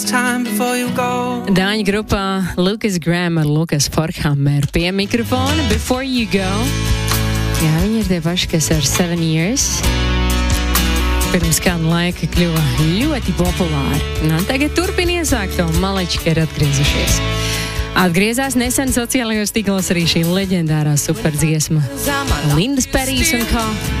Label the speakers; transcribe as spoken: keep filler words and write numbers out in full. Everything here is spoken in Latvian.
Speaker 1: Dāņu grupā Lucas Graham ar Lukas Forkhammer pie mikrofona Before You Go. Jā, viņi ir tie paši, kas ar Seven Years pirms kāda laika kļuva ļoti populāri. Un tagad turpin iesākt to malički ir atgriezušies. Atgriezās nesen sociālajos tīklos arī šī leģendārā superdziesma Lindas Perijas un kā.